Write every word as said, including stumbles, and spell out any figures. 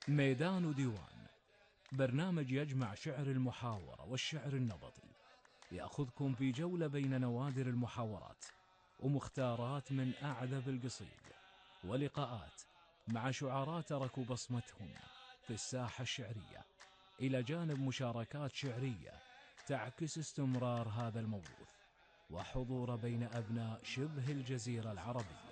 ميدان وديوان، برنامج يجمع شعر المحاورة والشعر النبطي، يأخذكم في جولة بين نوادر المحاورات ومختارات من أعذب القصيد، ولقاءات مع شعراء تركوا بصمتهم في الساحة الشعرية، إلى جانب مشاركات شعرية تعكس استمرار هذا الموروث وحضور بين أبناء شبه الجزيرة العربية.